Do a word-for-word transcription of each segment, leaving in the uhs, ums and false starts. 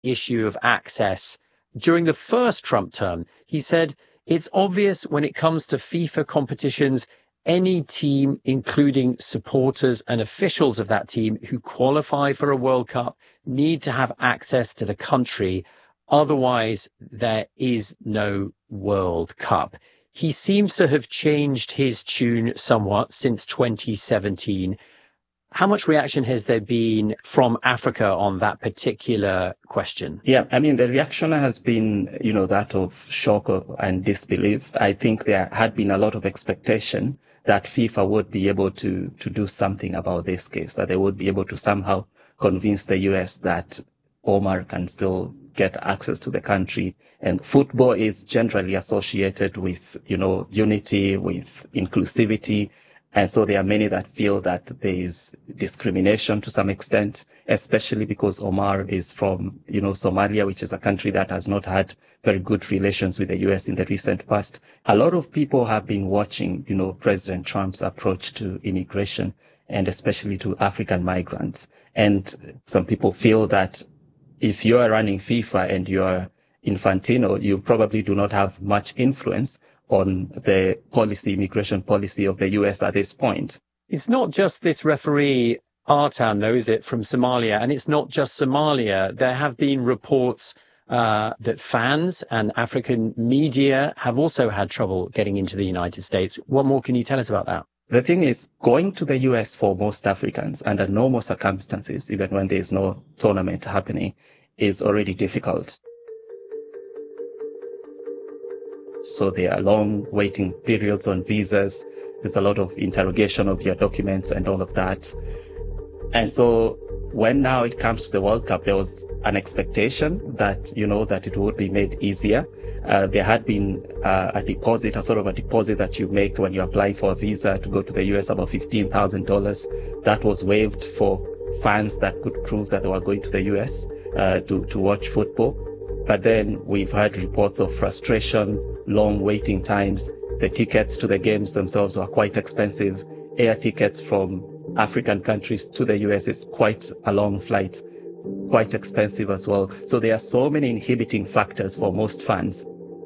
issue of access. During the first Trump term, he said, it's obvious when it comes to FIFA competitions, any team, including supporters and officials of that team who qualify for a World Cup, need to have access to the country. Otherwise, there is no World Cup. He seems to have changed his tune somewhat since twenty seventeen. How much reaction has there been from Africa on that particular question? Yeah, I mean, the reaction has been, you know, that of shock and disbelief. I think there had been a lot of expectation that FIFA would be able to, to do something about this case, that they would be able to somehow convince the U S that Omar can still get access to the country. And football is generally associated with, you know, unity, with inclusivity. And so there are many that feel that there is discrimination to some extent, especially because Omar is from, you know, Somalia, which is a country that has not had very good relations with the U S in the recent past. A lot of people have been watching, you know, President Trump's approach to immigration and especially to African migrants. And some people feel that if you are running FIFA and you are Infantino, you probably do not have much influence on the policy, immigration policy of the U S at this point. It's not just this referee, Artan, though, is it, from Somalia? And it's not just Somalia. There have been reports uh, that fans and African media have also had trouble getting into the United States. What more can you tell us about that? The thing is, going to the U S for most Africans under normal circumstances, even when there is no tournament happening, is already difficult. So there are long waiting periods on visas. There's a lot of interrogation of your documents and all of that. And so when now it comes to the World Cup, there was an expectation that, you know, that it would be made easier. Uh, there had been uh, a deposit, a sort of a deposit that you make when you apply for a visa to go to the U S, about fifteen thousand dollars. That was waived for fans that could prove that they were going to the U S uh, to, to watch football. But then we've had reports of frustration, long waiting times. The tickets to the games themselves were quite expensive. Air tickets from African countries to the U S is quite a long flight, quite expensive as well. So there are so many inhibiting factors for most fans.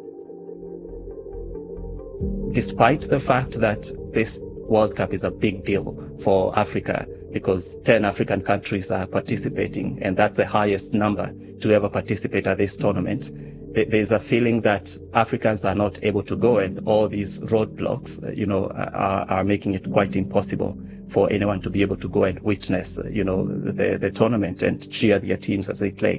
Despite the fact that this World Cup is a big deal for Africa, because ten African countries are participating, and that's the highest number to ever participate at this tournament, there's a feeling that Africans are not able to go, and all these roadblocks, you know, are, are making it quite impossible for anyone to be able to go and witness, you know, the, the tournament and cheer their teams as they play.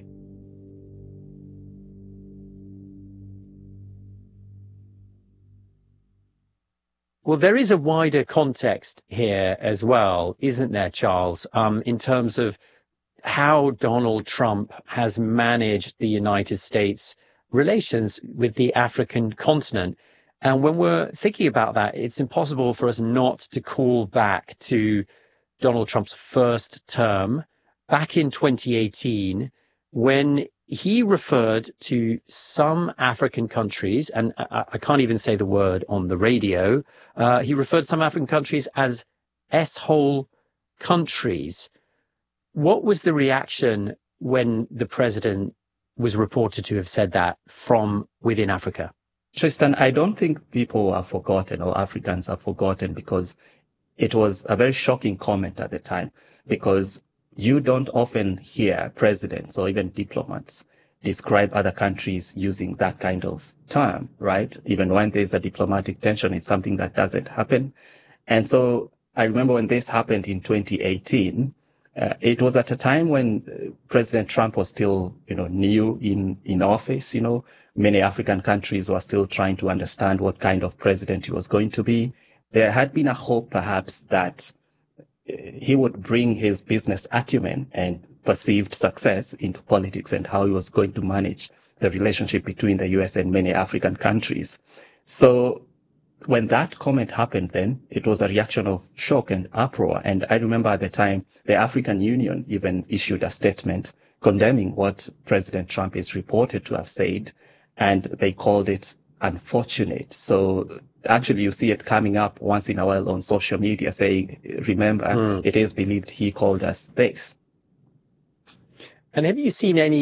Well, there is a wider context here as well, isn't there, Charles, um, in terms of how Donald Trump has managed the United States relations with the African continent. And when we're thinking about that, it's impossible for us not to call back to Donald Trump's first term back in twenty eighteen, when he referred to some African countries, and I, I can't even say the word on the radio, uh, he referred to some African countries as S-hole countries. What was the reaction when the president was reported to have said that from within Africa? Tristan, I don't think people are forgotten or Africans are forgotten, because it was a very shocking comment at the time, because you don't often hear presidents or even diplomats describe other countries using that kind of term, right? Even when there's a diplomatic tension, it's something that doesn't happen. And so I remember when this happened in twenty eighteen, uh, it was at a time when uh, President Trump was still, you know, new in, in office. You know, many African countries were still trying to understand what kind of president he was going to be. There had been a hope, perhaps, that he would bring his business acumen and perceived success into politics and how he was going to manage the relationship between the U S and many African countries. So when that comment happened, then it was a reaction of shock and uproar. And I remember at the time, the African Union even issued a statement condemning what President Trump is reported to have said, and they called it unfortunate. So actually you see it coming up once in a while on social media saying, remember, mm. it is believed he called us this. And have you seen any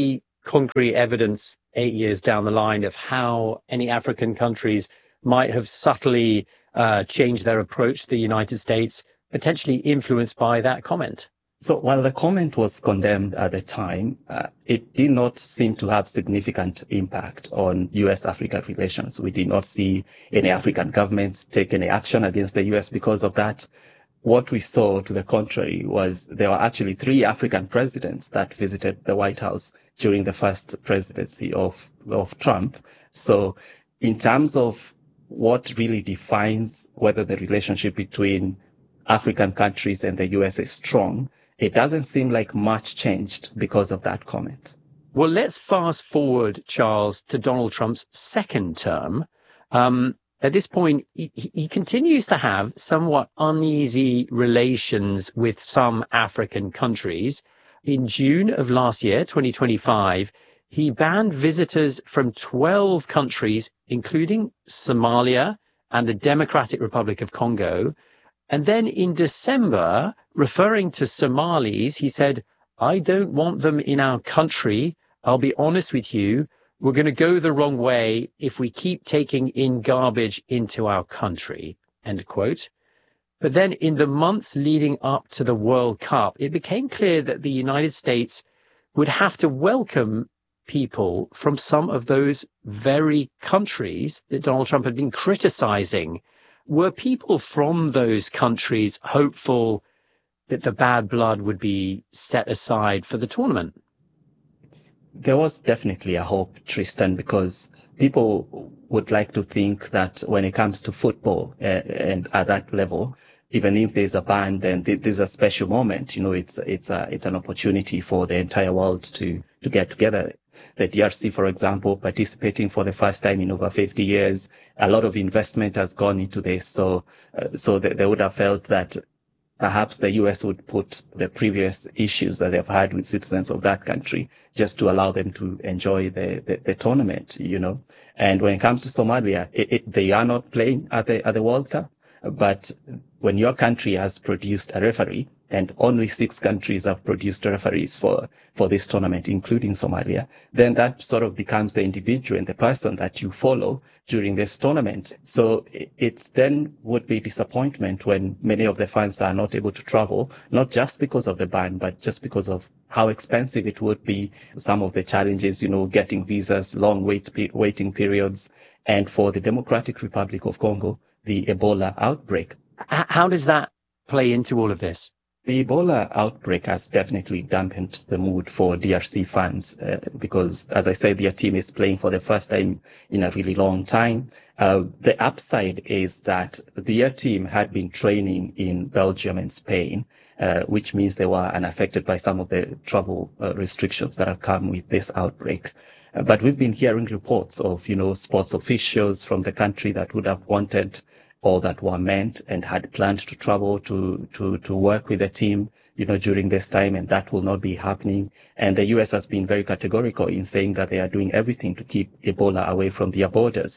concrete evidence eight years down the line of how any African countries might have subtly uh, changed their approach to the United States, potentially influenced by that comment? So while the comment was condemned at the time, uh, it did not seem to have significant impact on U S Africa relations. We did not see any African governments take any action against the U S because of that. What we saw, to the contrary, was there were actually three African presidents that visited the White House during the first presidency of, of Trump. So in terms of what really defines whether the relationship between African countries and the U S is strong, it doesn't seem like much changed because of that comment. Well, let's fast forward, Charles, to Donald Trump's second term. Um, at this point, he, he continues to have somewhat uneasy relations with some African countries. In June of last year, twenty twenty-five, he banned visitors from twelve countries, including Somalia and the Democratic Republic of Congo. And then in December, referring to Somalis, he said, "I don't want them in our country. I'll be honest with you. We're going to go the wrong way if we keep taking in garbage into our country." End quote. But then in the months leading up to the World Cup, it became clear that the United States would have to welcome people from some of those very countries that Donald Trump had been criticizing. Were people from those countries hopeful that the bad blood would be set aside for the tournament? There was definitely a hope, Tristan, because people would like to think that when it comes to football uh, and at that level, even if there's a ban, then there's a special moment. You know, it's it's a it's an opportunity for the entire world to to get together. The D R C, for example, participating for the first time in over fifty years, a lot of investment has gone into this. So, uh, so they, they would have felt that perhaps the U S would put the previous issues that they've had with citizens of that country just to allow them to enjoy the, the, the tournament, you know. And when it comes to Somalia, it, it, they are not playing at the, at the World Cup. But when your country has produced a referee, and only six countries have produced referees for, for this tournament, including Somalia, then that sort of becomes the individual and the person that you follow during this tournament. So it then would be disappointment when many of the fans are not able to travel, not just because of the ban, but just because of how expensive it would be, some of the challenges, you know, getting visas, long wait, waiting periods, and for the Democratic Republic of Congo, the Ebola outbreak. How does that play into all of this? The Ebola outbreak has definitely dampened the mood for D R C fans uh, because, as I said, their team is playing for the first time in a really long time. Uh, the upside is that their team had been training in Belgium and Spain, uh, which means they were unaffected by some of the travel uh, restrictions that have come with this outbreak. Uh, but we've been hearing reports of, you know, sports officials from the country that would have wanted or that were meant and had planned to travel to, to, to work with the team, you know, during this time, and that will not be happening. And the U S has been very categorical in saying that they are doing everything to keep Ebola away from their borders.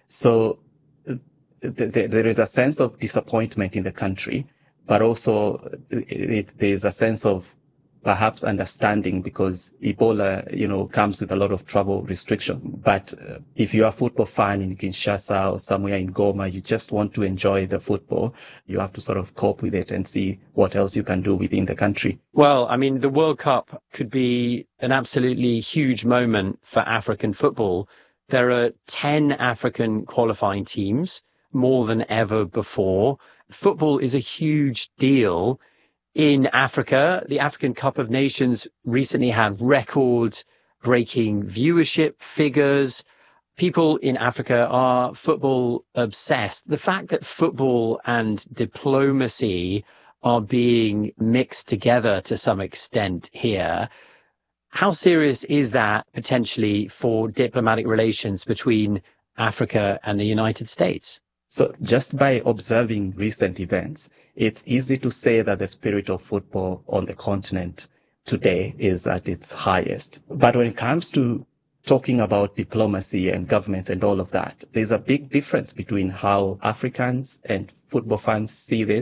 So th- th- there is a sense of disappointment in the country, but also it, it, there is a sense of perhaps understanding because Ebola, you know, comes with a lot of travel restrictions. But uh, if you're a football fan in Kinshasa or somewhere in Goma, you just want to enjoy the football, you have to sort of cope with it and see what else you can do within the country. Well, I mean, the World Cup could be an absolutely huge moment for African football. There are ten African qualifying teams, more than ever before. Football is a huge deal in Africa. The African Cup of Nations recently had record-breaking viewership figures. People in Africa are football obsessed. The fact that football and diplomacy are being mixed together to some extent here, how serious is that potentially for diplomatic relations between Africa and the United States? So just by observing recent events, it's easy to say that the spirit of football on the continent today is at its highest. But when it comes to talking about diplomacy and governments and all of that, there's a big difference between how Africans and football fans see this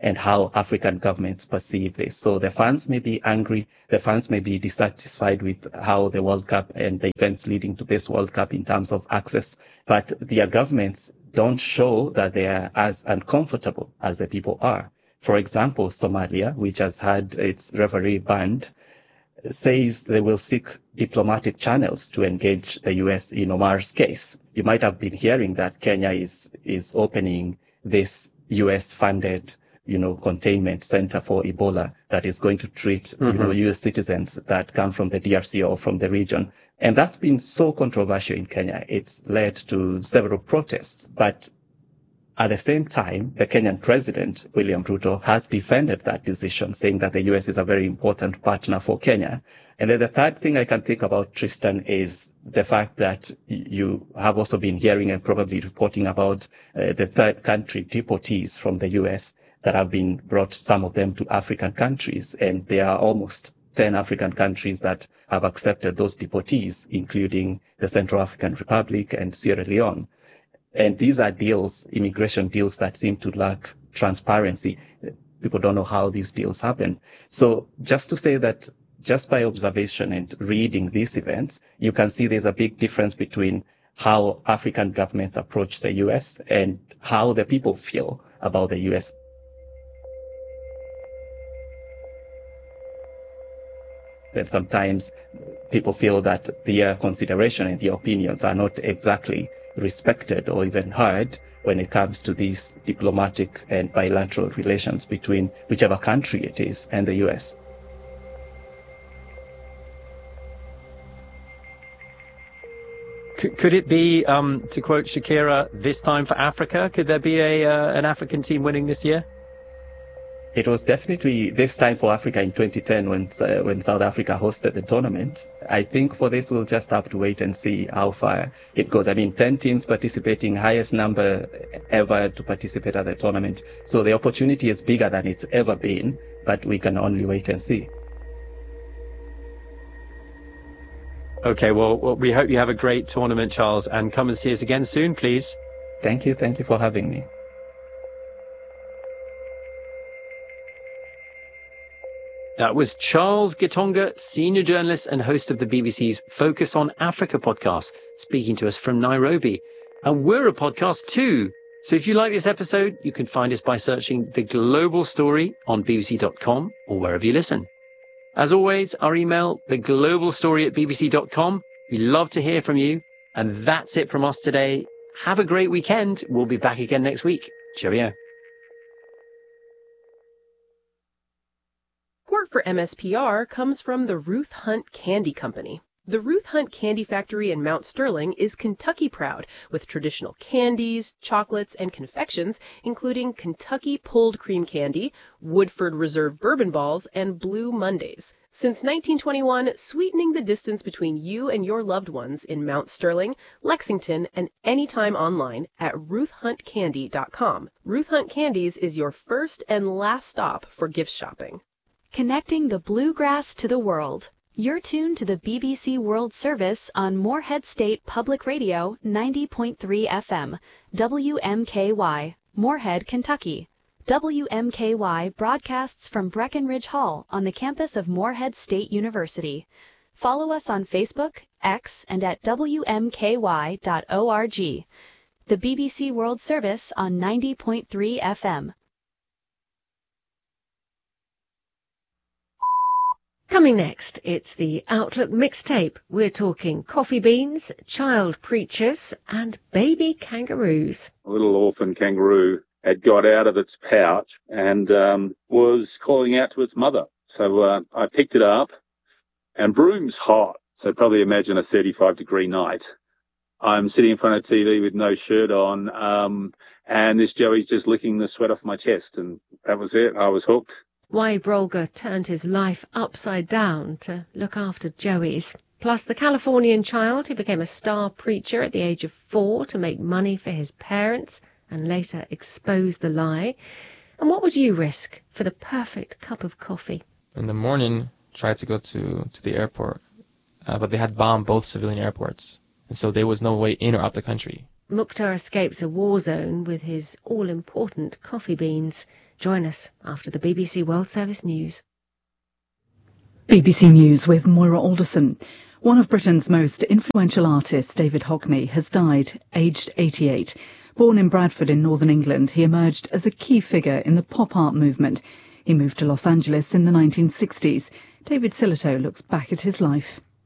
and how African governments perceive this. So the fans may be angry, the fans may be dissatisfied with how the World Cup and the events leading to this World Cup in terms of access, but their governments don't show that they are as uncomfortable as the people are. For example, Somalia, which has had its referee banned, says they will seek diplomatic channels to engage the U S in Omar's case. You might have been hearing that Kenya is, is opening this U S-funded, you know, containment center for Ebola that is going to treat, mm-hmm. you know, U S citizens that come from the D R C or from the region. And that's been so controversial in Kenya. It's led to several protests. But at the same time, the Kenyan president, William Ruto, has defended that decision, saying that the U S is a very important partner for Kenya. And then the third thing I can think about, Tristan, is the fact that you have also been hearing and probably reporting about uh, the third country deportees from the U S that have been brought, some of them to African countries. And there are almost ten African countries that have accepted those deportees, including the Central African Republic and Sierra Leone. And these are deals, immigration deals that seem to lack transparency. People don't know how these deals happen. So just to say that just by observation and reading these events, you can see there's a big difference between how African governments approach the U S and how the people feel about the U S. And sometimes people feel that their consideration and their opinions are not exactly respected or even heard when it comes to these diplomatic and bilateral relations between whichever country it is and the U S. Could it be, um, to quote Shakira, this time for Africa? Could there be a uh, an African team winning this year? It was definitely this time for Africa in twenty ten when uh, when South Africa hosted the tournament. I think for this we'll just have to wait and see how far it goes. I mean, ten teams participating, highest number ever to participate at the tournament. So the opportunity is bigger than it's ever been, but we can only wait and see. Okay, well, well, we hope you have a great tournament, Charles, and come and see us again soon, please. Thank you. Thank you for having me. That was Charles Gitonga, senior journalist and host of the B B C's Focus on Africa podcast, speaking to us from Nairobi. And we're a podcast too. So if you like this episode, you can find us by searching The Global Story on b b c dot com or wherever you listen. As always, our email, theglobalstory at b b c dot com. We love to hear from you. And that's it from us today. Have a great weekend. We'll be back again next week. Cheerio. Support for M S P R comes from the Ruth Hunt Candy Company. The Ruth Hunt Candy Factory in Mount Sterling is Kentucky proud, with traditional candies, chocolates, and confections, including Kentucky Pulled Cream Candy, Woodford Reserve Bourbon Balls, and Blue Mondays. Since nineteen twenty-one, sweetening the distance between you and your loved ones in Mount Sterling, Lexington, and anytime online at ruth hunt candy dot com. Ruth Hunt Candies is your first and last stop for gift shopping. Connecting the bluegrass to the world. You're tuned to the B B C World Service on Morehead State Public Radio ninety point three F M, W M K Y, Morehead, Kentucky. W M K Y broadcasts from Breckenridge Hall on the campus of Morehead State University. Follow us on Facebook, X, and at w m k y dot org. The B B C World Service on ninety point three F M. Coming next, it's the Outlook mixtape. We're talking coffee beans, child preachers, and baby kangaroos. A little orphan kangaroo had got out of its pouch and um, was calling out to its mother. So uh, I picked it up, and Broom's hot, so probably imagine a thirty-five degree night. I'm sitting in front of T V with no shirt on, um, and this Joey's just licking the sweat off my chest, and that was it. I was hooked. Why Brolga turned his life upside down to look after Joey's. Plus the Californian child who became a star preacher at the age of four to make money for his parents and later expose the lie. And what would you risk for the perfect cup of coffee? In the morning, tried to go to, to the airport, uh, but they had bombed both civilian airports, and so there was no way in or out the country. Mukhtar escapes a war zone with his all-important coffee beans. Join us after the B B C World Service News. B B C News with Moira Alderson. One of Britain's most influential artists, David Hockney, has died, aged eighty-eight. Born in Bradford in northern England, he emerged as a key figure in the pop art movement. He moved to Los Angeles in the nineteen sixties. David Sillito looks back at his life.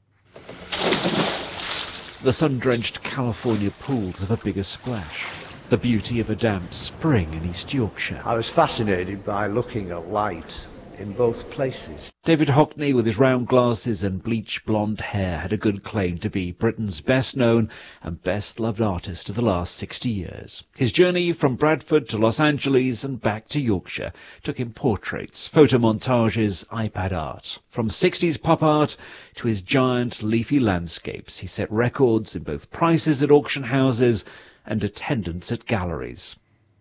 The sun-drenched California pools have a bigger splash. The beauty of a damp spring in East Yorkshire. I was fascinated by looking at light in both places. David Hockney, with his round glasses and bleach blonde hair, had a good claim to be Britain's best-known and best-loved artist of the last sixty years. His journey from Bradford to Los Angeles and back to Yorkshire took him portraits, photomontages, iPad art. From sixties pop art to his giant leafy landscapes, he set records in both prices at auction houses and attendance at galleries.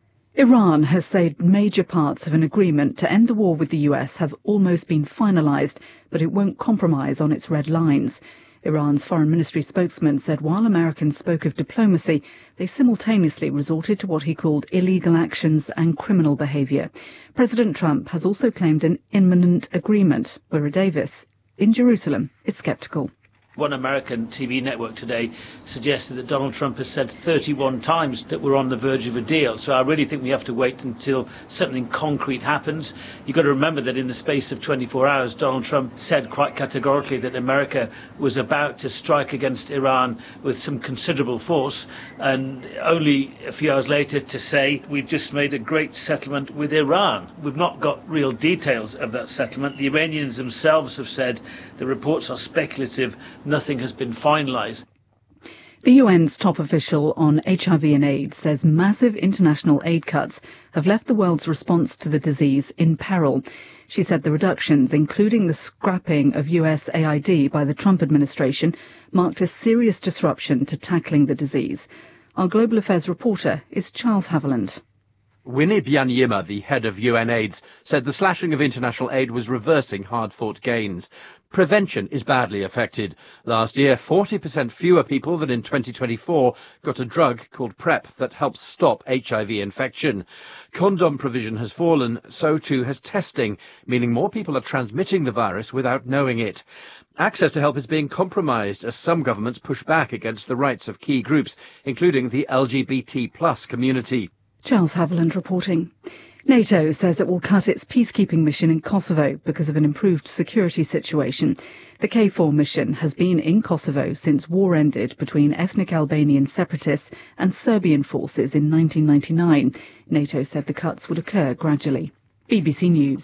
Iran has said major parts of an agreement to end the war with the U S have almost been finalised, but it won't compromise on its red lines. Iran's foreign ministry spokesman said while Americans spoke of diplomacy, they simultaneously resorted to what he called illegal actions and criminal behaviour. President Trump has also claimed an imminent agreement. Wira Davis in Jerusalem is sceptical. One American T V network today suggested that Donald Trump has said thirty-one times that we're on the verge of a deal. So I really think we have to wait until something concrete happens. You've got to remember that in the space of twenty-four hours, Donald Trump said quite categorically that America was about to strike against Iran with some considerable force, and only a few hours later to say we've just made a great settlement with Iran. We've not got real details of that settlement. The Iranians themselves have said the reports are speculative. Nothing has been finalised. The U N's top official on H I V and AIDS says massive international aid cuts have left the world's response to the disease in peril. She said the reductions, including the scrapping of U S A I D by the Trump administration, marked a serious disruption to tackling the disease. Our Global Affairs reporter is Charles Haviland. Winnie Byanyima, the head of U N AIDS, said the slashing of international aid was reversing hard-fought gains. Prevention is badly affected. Last year, forty percent fewer people than in twenty twenty-four got a drug called PrEP that helps stop H I V infection. Condom provision has fallen, so too has testing, meaning more people are transmitting the virus without knowing it. Access to help is being compromised as some governments push back against the rights of key groups, including the L G B T plus community. Charles Haviland reporting. NATO says it will cut its peacekeeping mission in Kosovo because of an improved security situation. The K four mission has been in Kosovo since war ended between ethnic Albanian separatists and Serbian forces in nineteen ninety-nine. NATO said the cuts would occur gradually. B B C News.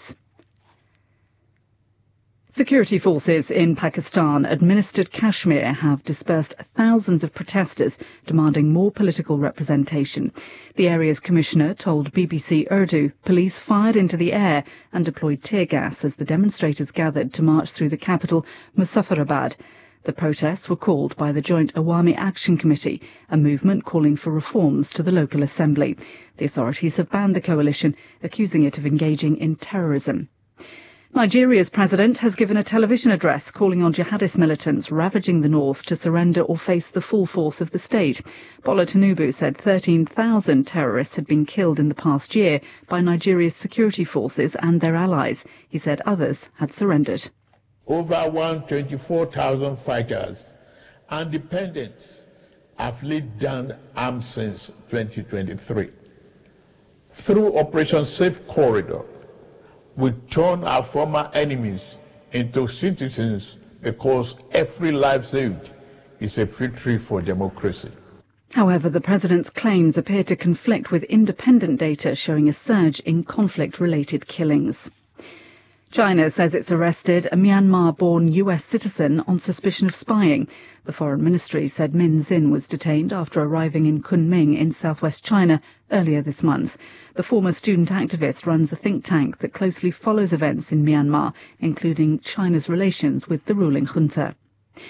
Security forces in Pakistan-administered Kashmir have dispersed thousands of protesters demanding more political representation. The area's commissioner told B B C Urdu police fired into the air and deployed tear gas as the demonstrators gathered to march through the capital, Muzaffarabad. The protests were called by the Joint Awami Action Committee, a movement calling for reforms to the local assembly. The authorities have banned the coalition, accusing it of engaging in terrorism. Nigeria's president has given a television address calling on jihadist militants ravaging the north to surrender or face the full force of the state. Bola Tinubu said thirteen thousand terrorists had been killed in the past year by Nigeria's security forces and their allies. He said others had surrendered. Over one hundred twenty-four thousand fighters and dependents have laid down arms since twenty twenty-three. Through Operation Safe Corridor, we turn our former enemies into citizens because every life saved is a victory for democracy. However, the president's claims appear to conflict with independent data showing a surge in conflict-related killings. China says it's arrested a Myanmar-born U S citizen on suspicion of spying. The foreign ministry said Min Xin was detained after arriving in Kunming in southwest China earlier this month. The former student activist runs a think tank that closely follows events in Myanmar, including China's relations with the ruling junta.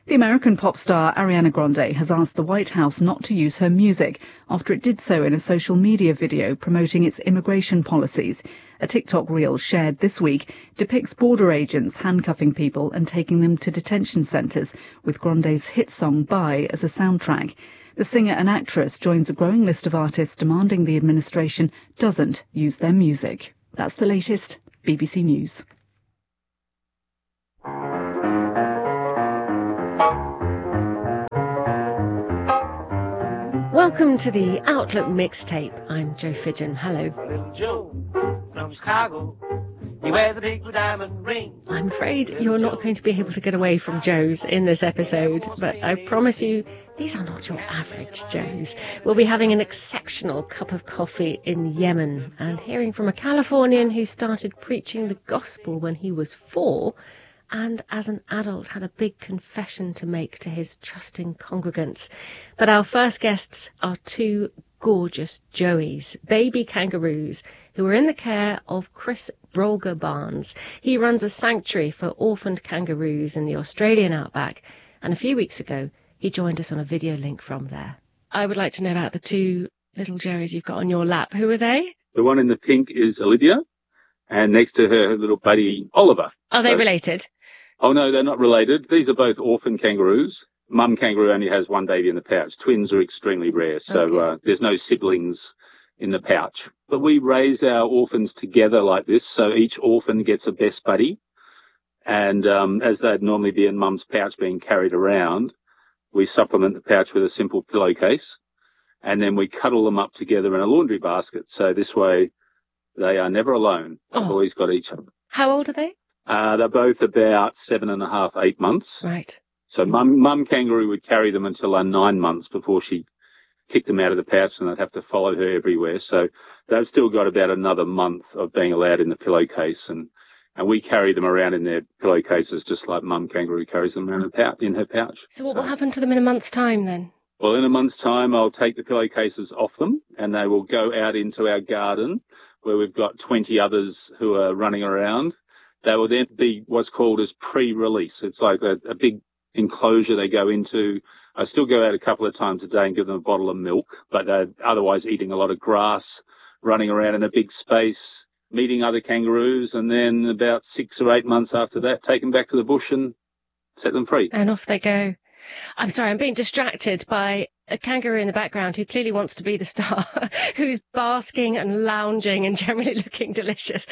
The American pop star Ariana Grande has asked the White House not to use her music after it did so in a social media video promoting its immigration policies. A TikTok reel shared this week depicts border agents handcuffing people and taking them to detention centres, with Grande's hit song Bye as a soundtrack. The singer and actress joins a growing list of artists demanding the administration doesn't use their music. That's the latest. B B C News. Welcome to the Outlook Mixtape. I'm Jo Fidgen. Hello. Little Joe from Chicago. He wears a big blue diamond ring. I'm afraid you're not going to be able to get away from Joes in this episode, but I promise you these are not your average Joes. We'll be having an exceptional cup of coffee in Yemen and hearing from a Californian who started preaching the gospel when he was four and as an adult had a big confession to make to his trusting congregants. But our first guests are two gorgeous Joeys, baby kangaroos, who are in the care of Chris Brolga Barnes. He runs a sanctuary for orphaned kangaroos in the Australian outback, and a few weeks ago he joined us on a video link from there. I would like to know about the two little Joeys you've got on your lap. Who are they? The one in the pink is Olivia, and next to her, her little buddy Oliver. Are they so, related? Oh, no, they're not related. These are both orphan kangaroos. Mum kangaroo only has one baby in the pouch. Twins are extremely rare, so okay. uh, there's no siblings in the pouch. But we raise our orphans together like this, so each orphan gets a best buddy. And um, as they'd normally be in Mum's pouch being carried around, we supplement the pouch with a simple pillowcase, and then we cuddle them up together in a laundry basket. So this way they are never alone. They've oh. always got each other. How old are they? Uh, they're both about seven and a half, eight months. Right. So mum, mum kangaroo would carry them until they're nine months before she kicked them out of the pouch, and they'd have to follow her everywhere. So they've still got about another month of being allowed in the pillowcase, and, and we carry them around in their pillowcases just like mum kangaroo carries them around her pouch, in her pouch. So what will happen to them in a month's time then? Well, in a month's time, I'll take the pillowcases off them, and they will go out into our garden where we've got twenty others who are running around. They will then be what's called as pre-release. It's like a, a big enclosure they go into. I still go out a couple of times a day and give them a bottle of milk, but they're otherwise eating a lot of grass, running around in a big space, meeting other kangaroos, and then about six or eight months after that, take them back to the bush and set them free. And off they go. I'm sorry, I'm being distracted by a kangaroo in the background who clearly wants to be the star, who's basking and lounging and generally looking delicious.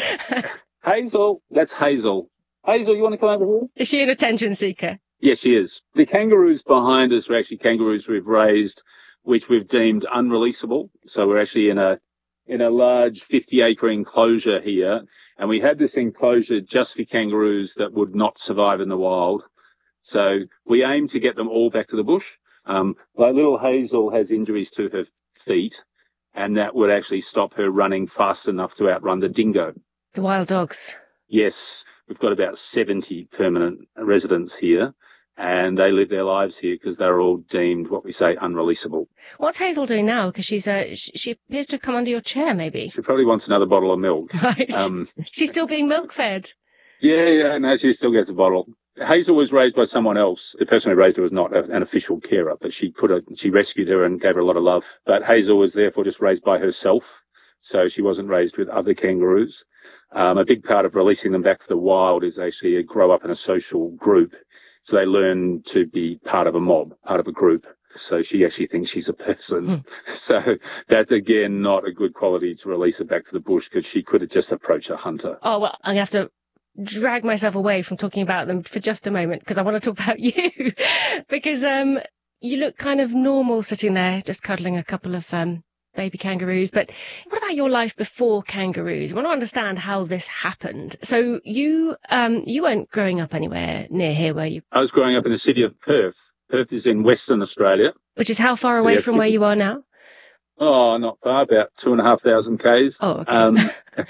Hazel, that's Hazel. Hazel, you want to come over here? Is she an attention seeker? Yes, she is. The kangaroos behind us are actually kangaroos we've raised, which we've deemed unreleasable. So we're actually in a in a large fifty acre enclosure here, and we had this enclosure just for kangaroos that would not survive in the wild. So we aim to get them all back to the bush. Um, like little Hazel has injuries to her feet, and that would actually stop her running fast enough to outrun the dingo. The wild dogs. Yes, we've got about seventy permanent residents here, and they live their lives here because they're all deemed what we say unreleasable. What's Hazel doing now? Because she's uh, she appears to have come under your chair, maybe. She probably wants another bottle of milk. Right. Um, she's still being milk fed. Yeah, yeah, no, she still gets a bottle. Hazel was raised by someone else. The person who raised her was not a, an official carer, but she could have, she rescued her and gave her a lot of love. But Hazel was therefore just raised by herself, so she wasn't raised with other kangaroos. Um, a big part of releasing them back to the wild is actually grow up in a social group. So they learn to be part of a mob, part of a group. So she actually thinks she's a person. So that's, again, not a good quality to release her back to the bush because she could have just approached a hunter. Oh, well, I'm going to have to drag myself away from talking about them for just a moment because I want to talk about you. because um, you look kind of normal sitting there just cuddling a couple of um, baby kangaroos. But what about your life before kangaroos? I want to understand how this happened. So you um, you weren't growing up anywhere near here, were you? I was growing up in the city of Perth. Perth is in Western Australia. Which is how far away so from where you are now? Oh, not far, about two and a half thousand k's. Oh, okay. Um,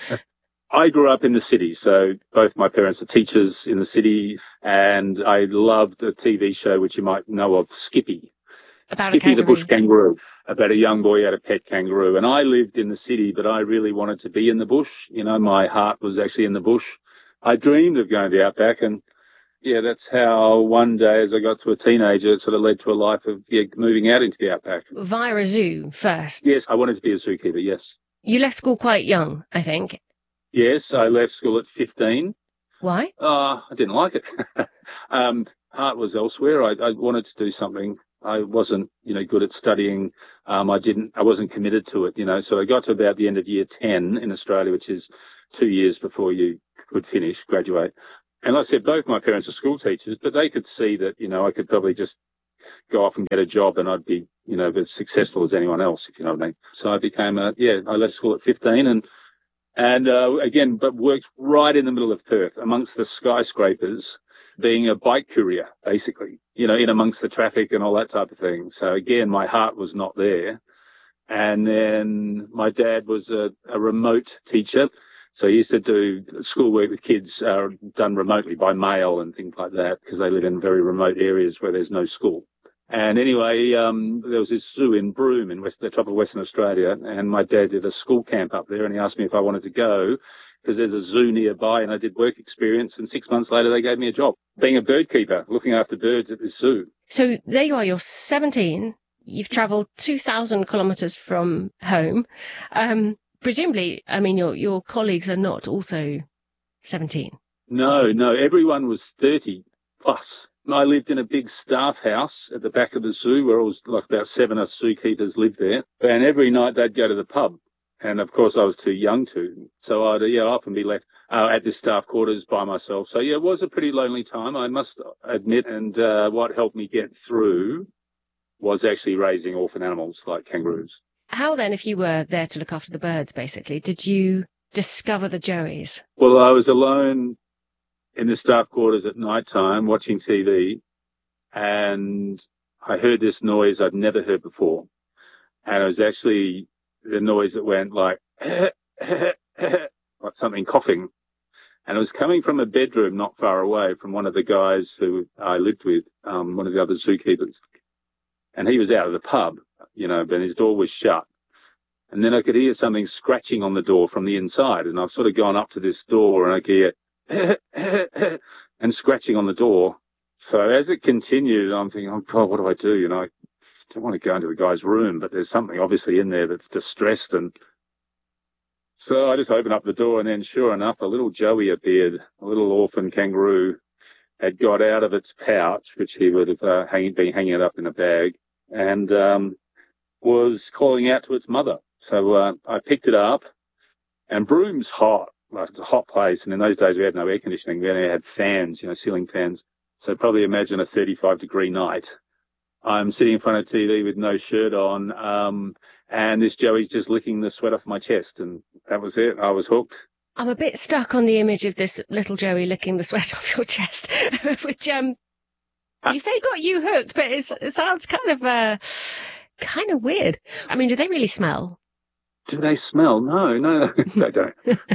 I grew up in the city, so both my parents are teachers in the city, and I loved a T V show which you might know of, Skippy. About Skippy a the bush kangaroo, about a young boy who had a pet kangaroo. And I lived in the city, but I really wanted to be in the bush. You know, my heart was actually in the bush. I dreamed of going to the outback, and yeah, that's how one day as I got to a teenager, it sort of led to a life of yeah, moving out into the outback. Via a zoo first. Yes, I wanted to be a zookeeper, yes. You left school quite young, I think. Yes, I left school at fifteen. Why? Uh, I didn't like it. um, heart was elsewhere. I, I wanted to do something. I wasn't, you know, good at studying. Um, I didn't, I wasn't committed to it, you know, so I got to about the end of year ten in Australia, which is two years before you could finish, graduate. And like I said, both my parents are school teachers, but they could see that, you know, I could probably just go off and get a job and I'd be, you know, as successful as anyone else, if you know what I mean. So I became a, yeah, I left school at fifteen and, and, uh, again, but worked right in the middle of Perth amongst the skyscrapers, being a bike courier, basically, you know, in amongst the traffic and all that type of thing. So again, my heart was not there. And then my dad was a, a remote teacher. So he used to do schoolwork with kids uh, done remotely by mail and things like that because they live in very remote areas where there's no school. And anyway, um, there was this zoo in Broome in West, the top of Western Australia, and my dad did a school camp up there, and he asked me if I wanted to go because there's a zoo nearby, and I did work experience, and six months later they gave me a job, being a bird keeper, looking after birds at this zoo. So there you are, you're seventeen, you've travelled two thousand kilometres from home. Um, presumably, I mean, your your colleagues are not also seventeen. No, no, everyone was thirty plus. I lived in a big staff house at the back of the zoo where it was like about seven us zookeepers lived there. And every night they'd go to the pub. And of course I was too young to. So I'd, yeah, often be left uh, at the staff quarters by myself. So yeah, it was a pretty lonely time, I must admit. And uh, what helped me get through was actually raising orphan animals like kangaroos. How then, if you were there to look after the birds, basically, did you discover the joeys? Well, I was alone in the staff quarters at night time watching T V, and I heard this noise I'd never heard before. And it was actually the noise that went like, like something coughing. And it was coming from a bedroom not far away from one of the guys who I lived with, um, one of the other zookeepers. And he was out of the pub, you know, but his door was shut. And then I could hear something scratching on the door from the inside. And I've sort of gone up to this door and I could hear and scratching on the door. So as it continued, I'm thinking, oh God, what do I do? You know, I don't want to go into the guy's room, but there's something obviously in there that's distressed. And so I just opened up the door, and then sure enough, a little joey appeared, a little orphan kangaroo had got out of its pouch, which he would have uh, hang, been hanging it up in a bag, and um, was calling out to its mother. So uh, I picked it up, and Broome's hot. Like it's a hot place, and in those days we had no air conditioning. We only had fans, you know, ceiling fans. So probably imagine a thirty-five degree night. I'm sitting in front of T V with no shirt on, um, and this joey's just licking the sweat off my chest, and that was it. I was hooked. I'm a bit stuck on the image of this little joey licking the sweat off your chest, which um, you say got you hooked, but it's, it sounds kind of uh, kind of weird. I mean, do they really smell? Do they smell? No, no, they don't.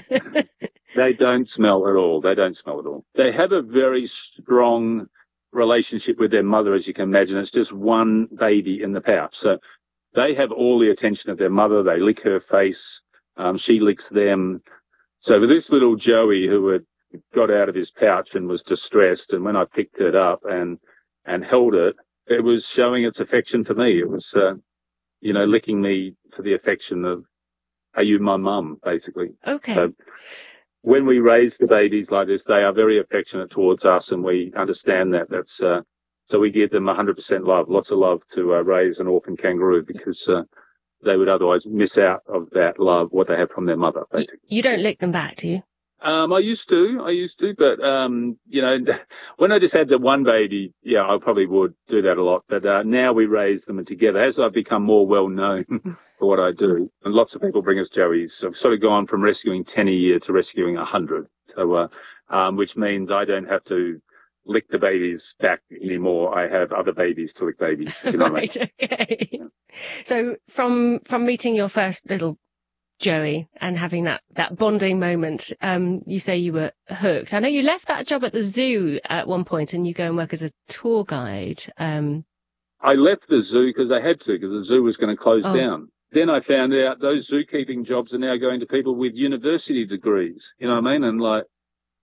They don't smell at all. They don't smell at all. They have a very strong relationship with their mother, as you can imagine. It's just one baby in the pouch. So they have all the attention of their mother. They lick her face. Um, she licks them. So with this little joey who had got out of his pouch and was distressed, and when I picked it up and, and held it, it was showing its affection for me. It was, uh, you know, licking me for the affection of, are you my mum, basically. Okay. So when we raise the babies like this, they are very affectionate towards us, and we understand that. That's uh, so we give them one hundred percent love, lots of love to uh, raise an orphan kangaroo, because uh, they would otherwise miss out of that love, what they have from their mother, basically. You don't lick them back, do you? Um, I used to, I used to, but, um, you know, when I just had the one baby, yeah, I probably would do that a lot. But, uh, now we raise them together as I've become more well known for what I do. And lots of people bring us joeys. So I've sort of gone from rescuing ten a year to rescuing a hundred. So, uh, um, which means I don't have to lick the babies back anymore. I have other babies to lick babies. You know right, what I mean? Okay. Yeah. So from, from meeting your first little joey and having that, that bonding moment, um, you say you were hooked. I know you left that job at the zoo at one point and you go and work as a tour guide. Um, I left the zoo because I had to, because the zoo was going to close oh. down. Then I found out those zookeeping jobs are now going to people with university degrees. You know what I mean? And like,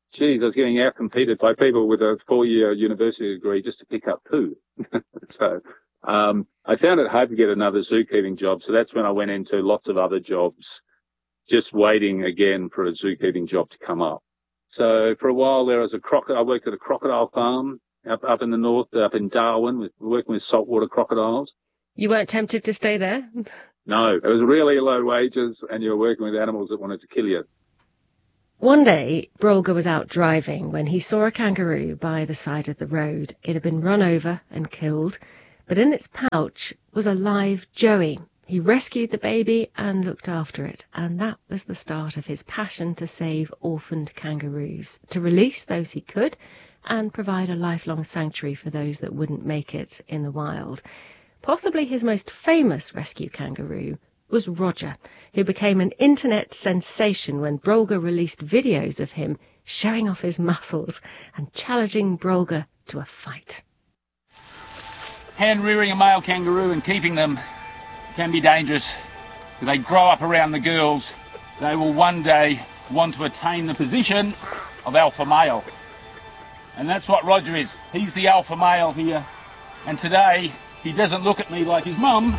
geez, I was getting out-competed by people with a four-year university degree just to pick up poo. so um, I found it hard to get another zookeeping job, so that's when I went into lots of other jobs, just waiting again for a zookeeping job to come up. So for a while there, was a crocodile. I worked at a crocodile farm up up in the north, up in Darwin, with, working with saltwater crocodiles. You weren't tempted to stay there? No, it was really low wages, and you were working with animals that wanted to kill you. One day, Brolga was out driving when he saw a kangaroo by the side of the road. It had been run over and killed, but in its pouch was a live joey. He rescued the baby and looked after it, and that was the start of his passion to save orphaned kangaroos, to release those he could, and provide a lifelong sanctuary for those that wouldn't make it in the wild. Possibly his most famous rescue kangaroo was Roger, who became an internet sensation when Brolga released videos of him showing off his muscles and challenging Brolga to a fight. Hand-rearing a male kangaroo and keeping them can be dangerous. If they grow up around the girls, they will one day want to attain the position of alpha male. And that's what Roger is. He's the alpha male here. And today, he doesn't look at me like his mum.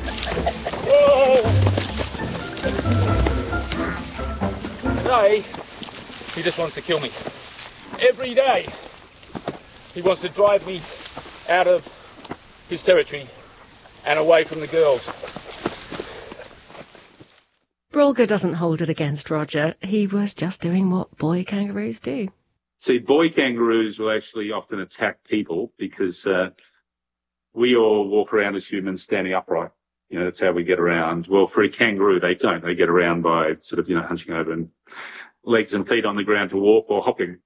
Today, he just wants to kill me. Every day, he wants to drive me out of his territory and away from the girls. Brolga doesn't hold it against Roger. He was just doing what boy kangaroos do. See, boy kangaroos will actually often attack people because uh, we all walk around as humans standing upright. You know, that's how we get around. Well, for a kangaroo, they don't. They get around by sort of, you know, hunching over and legs and feet on the ground to walk or hopping.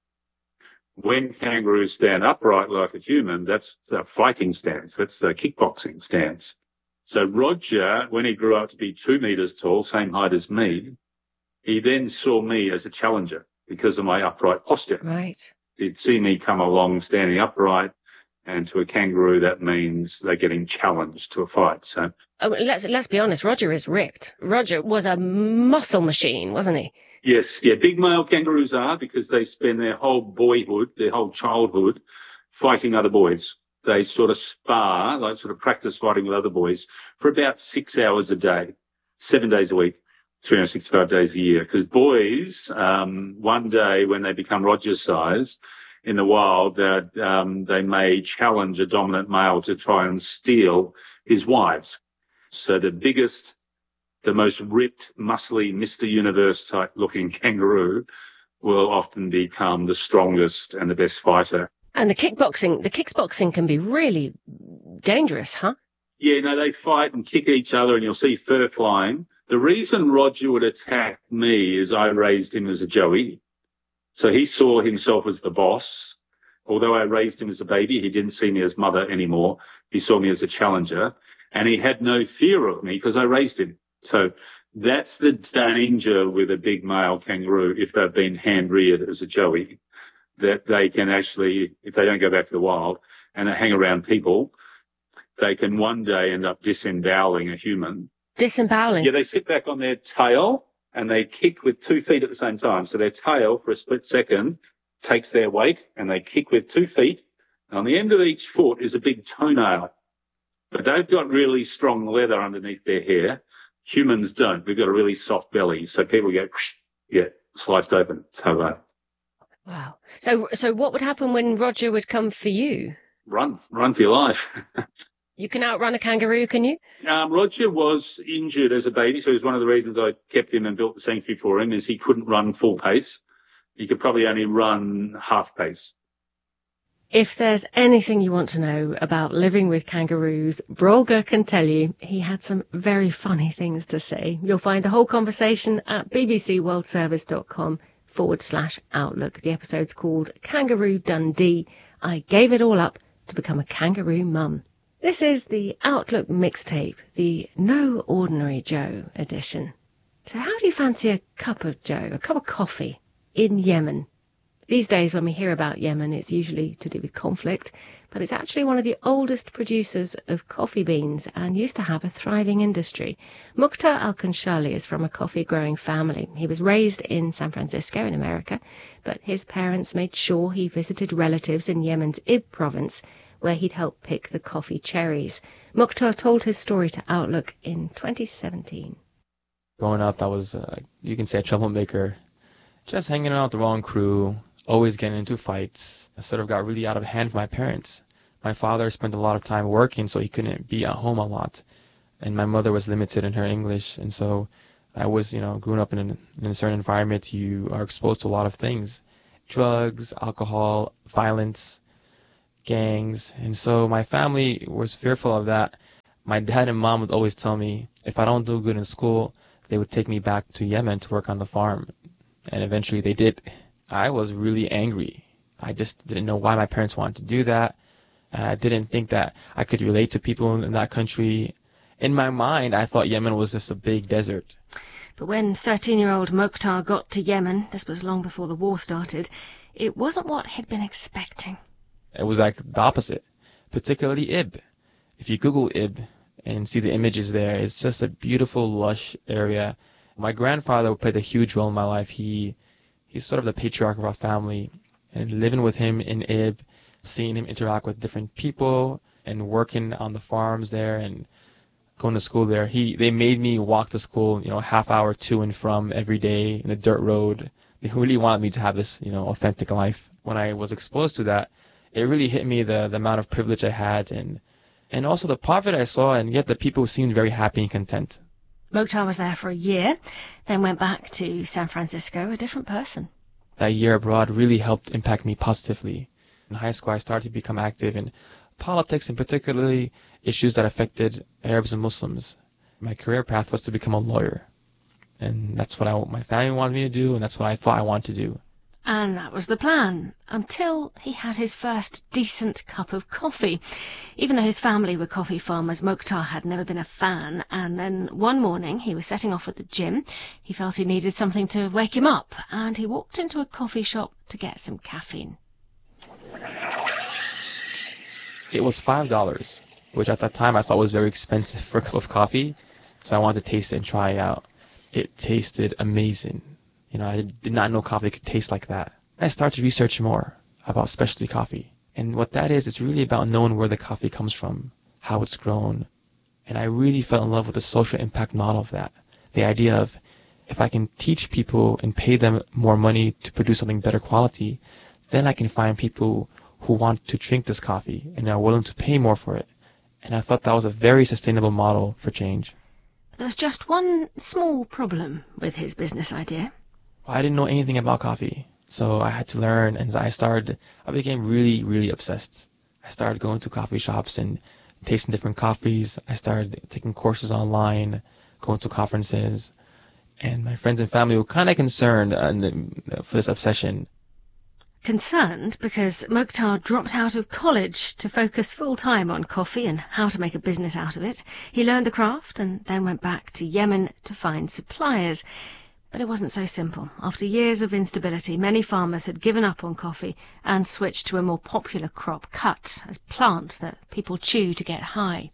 When kangaroos stand upright like a human, that's a fighting stance. That's a kickboxing stance. So Roger, when he grew up to be two metres tall, same height as me, he then saw me as a challenger because of my upright posture. Right. He'd see me come along standing upright, and to a kangaroo that means they're getting challenged to a fight. So oh, let's let's be honest, Roger is ripped. Roger was a muscle machine, wasn't he? yes, yeah, big male kangaroos are because they spend their whole boyhood, their whole childhood, fighting other boys. They sort of spar, like sort of practice fighting with other boys for about six hours a day, seven days a week, three hundred sixty-five days a year. Because boys, um, one day when they become Roger's size in the wild, that um, they may challenge a dominant male to try and steal his wives. So the biggest, the most ripped, muscly, Mister Universe type looking kangaroo will often become the strongest and the best fighter. And the kickboxing, the kickboxing can be really dangerous, huh? Yeah, no, they fight and kick each other and you'll see fur flying. The reason Roger would attack me is I raised him as a joey. So he saw himself as the boss. Although I raised him as a baby, he didn't see me as mother anymore. He saw me as a challenger. And he had no fear of me because I raised him. So that's the danger with a big male kangaroo if they've been hand-reared as a joey, that they can actually, if they don't go back to the wild and they hang around people, they can one day end up disemboweling a human. Disemboweling? Yeah, they sit back on their tail and they kick with two feet at the same time. So their tail, for a split second, takes their weight and they kick with two feet. And on the end of each foot is a big toenail. But they've got really strong leather underneath their hair. Humans don't. We've got a really soft belly. So people get, yeah, sliced open. So, uh, wow. So, so what would happen when Roger would come for you? Run, run for your life. You can outrun a kangaroo, can you? Um, Roger was injured as a baby, so it was one of the reasons I kept him and built the sanctuary for him, is he couldn't run full pace. He could probably only run half pace. If there's anything you want to know about living with kangaroos, Brolga can tell you he had some very funny things to say. You'll find the whole conversation at bbcworldservice.com forward slash outlook. The episode's called Kangaroo Dundee. I gave it all up to become a kangaroo mum. This is the Outlook mixtape, the No Ordinary Joe edition. So how do you fancy a cup of Joe, a cup of coffee in Yemen? These days, when we hear about Yemen, it's usually to do with conflict, but it's actually one of the oldest producers of coffee beans and used to have a thriving industry. Mukhtar Al-Kanshali is from a coffee-growing family. He was raised in San Francisco in America, but his parents made sure he visited relatives in Yemen's Ib province, where he'd help pick the coffee cherries. Mukhtar told his story to Outlook in twenty seventeen. Growing up, I was, uh, you can say, a troublemaker. Just hanging out with the wrong crew, always getting into fights. I sort of got really out of hand with my parents. My father spent a lot of time working, so he couldn't be at home a lot. And my mother was limited in her English. And so I was, you know, growing up in, an, in a certain environment, you are exposed to a lot of things. Drugs, alcohol, violence, gangs. And so my family was fearful of that. My dad and mom would always tell me, if I don't do good in school, they would take me back to Yemen to work on the farm. And eventually they did. I was really angry. I just didn't know why my parents wanted to do that. I didn't think that I could relate to people in that country. In my mind, I thought Yemen was just a big desert. But when thirteen-year-old Mukhtar got to Yemen, this was long before the war started, it wasn't what he'd been expecting. It was like the opposite, particularly Ib. If you Google Ib and see the images there, it's just a beautiful, lush area. My grandfather played a huge role in my life. He He's sort of the patriarch of our family. And living with him in Ib, seeing him interact with different people and working on the farms there and going to school there, he they made me walk to school, you know, a half hour to and from every day in a dirt road. They really wanted me to have this, you know, authentic life. When I was exposed to that, it really hit me the, the amount of privilege I had and and also the poverty I saw, and yet the people seemed very happy and content. Mukhtar was there for a year, then went back to San Francisco, a different person. That year abroad really helped impact me positively. In high school, I started to become active in politics, and particularly issues that affected Arabs and Muslims. My career path was to become a lawyer. And that's what I, my family wanted me to do, and that's what I thought I wanted to do. And that was the plan, until he had his first decent cup of coffee. Even though his family were coffee farmers, Mukhtar had never been a fan, and then one morning he was setting off at the gym. He felt he needed something to wake him up, and he walked into a coffee shop to get some caffeine. It was five dollars, which at that time I thought was very expensive for a cup of coffee, so I wanted to taste it and try it out. It tasted amazing. You know, I did not know coffee could taste like that. I started to research more about specialty coffee. And what that is, it's really about knowing where the coffee comes from, how it's grown. And I really fell in love with the social impact model of that. The idea of, if I can teach people and pay them more money to produce something better quality, then I can find people who want to drink this coffee and are willing to pay more for it. And I thought that was a very sustainable model for change. There was just one small problem with his business idea. I didn't know anything about coffee, so I had to learn, and I started, I became really, really obsessed. I started going to coffee shops and tasting different coffees. I started taking courses online, going to conferences, and my friends and family were kind of concerned uh, for this obsession. Concerned because Mukhtar dropped out of college to focus full-time on coffee and how to make a business out of it. He learned the craft and then went back to Yemen to find suppliers. But it wasn't so simple. After years of instability, many farmers had given up on coffee and switched to a more popular crop, cut, a plant that people chew to get high.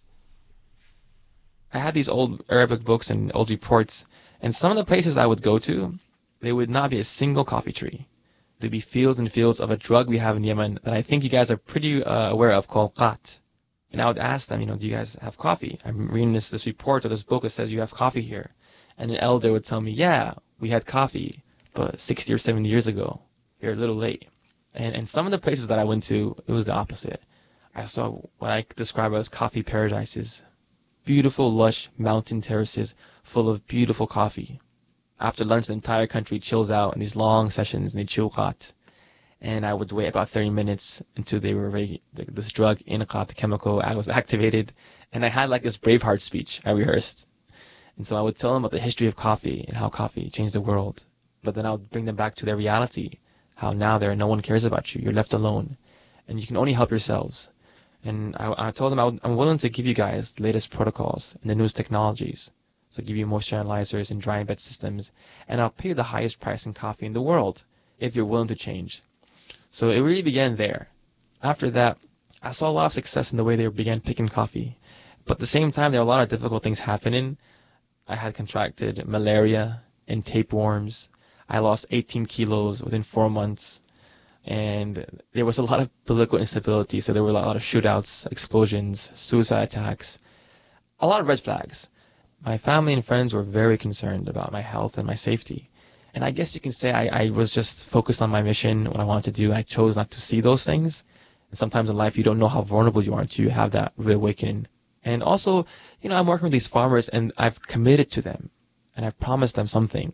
I had these old Arabic books and old reports, and some of the places I would go to, there would not be a single coffee tree. There'd be fields and fields of a drug we have in Yemen that I think you guys are pretty uh, aware of, called qat. And I would ask them, you know, do you guys have coffee? I'm reading this, this report or this book that says you have coffee here. And an elder would tell me, yeah, we had coffee, but sixty or seventy years ago. You're a little late. And, and some of the places that I went to, it was the opposite. I saw what I describe as coffee paradises. Beautiful, lush mountain terraces full of beautiful coffee. After lunch, the entire country chills out in these long sessions, and they chill qat. And I would wait about thirty minutes until they were ready. This drug, in qat, chemical, I was activated. And I had like this Braveheart speech I rehearsed. And so I would tell them about the history of coffee and how coffee changed the world. But then I would bring them back to their reality, how now there no one cares about you. You're left alone. And you can only help yourselves. And I, I told them I would, I'm willing to give you guys the latest protocols and the newest technologies. So give you moisture analyzers and drying bed systems. And I'll pay you the highest price in coffee in the world if you're willing to change. So it really began there. After that, I saw a lot of success in the way they began picking coffee. But at the same time, there were a lot of difficult things happening. I had contracted malaria and tapeworms. I lost eighteen kilos within four months. And there was a lot of political instability, so there were a lot of shootouts, explosions, suicide attacks, a lot of red flags. My family and friends were very concerned about my health and my safety. And I guess you can say I, I was just focused on my mission, what I wanted to do. I chose not to see those things. And sometimes in life, you don't know how vulnerable you are until you have that reawakening. And also, you know, I'm working with these farmers, and I've committed to them, and I've promised them something.